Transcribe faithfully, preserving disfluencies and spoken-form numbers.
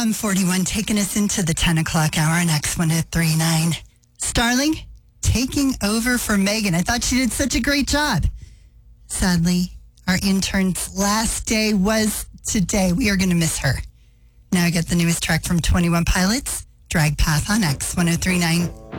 one forty-one, taking us into the ten o'clock hour on X one oh three point nine. Starling taking over for Megan. I thought she did such a great job. Sadly, our intern's last day was today. We are going to miss her. Now I get the newest track from twenty-one Pilots, Drag Path on X one oh three point nine.